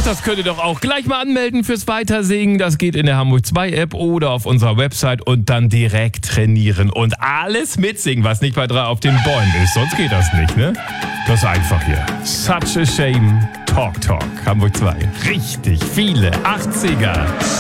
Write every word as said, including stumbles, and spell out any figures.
das könnt ihr doch auch gleich mal anmelden fürs Weitersingen. Das geht in der Hamburg zwei App oder auf unserer Website und dann direkt trainieren und alles mitsingen, was nicht bei drei auf den Bäumen ist. Sonst geht das nicht, ne? Das ist einfach hier. Such a Shame. Talk Talk. Hamburg zwei. Richtig viele achtziger.